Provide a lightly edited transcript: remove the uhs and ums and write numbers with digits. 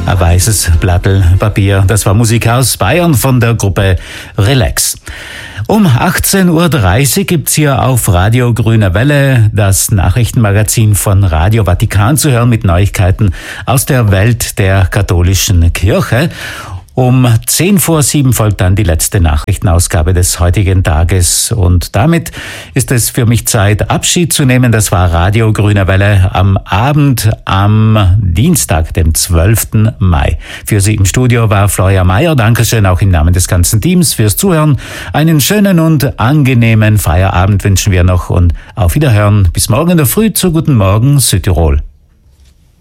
Ein weißes Blattel Papier. Das war Musik aus Bayern von der Gruppe Relax. Um 18.30 Uhr gibt's hier auf Radio Grüne Welle das Nachrichtenmagazin von Radio Vatikan zu hören mit Neuigkeiten aus der Welt der katholischen Kirche. Um 6:50 folgt dann die letzte Nachrichtenausgabe des heutigen Tages und damit ist es für mich Zeit, Abschied zu nehmen. Das war Radio Grüne Welle am Abend am Dienstag, dem 12. Mai. Für Sie im Studio war Florian Mayer. Dankeschön auch im Namen des ganzen Teams fürs Zuhören. Einen schönen und angenehmen Feierabend wünschen wir noch und auf Wiederhören. Bis morgen in der Früh zu Guten Morgen Südtirol.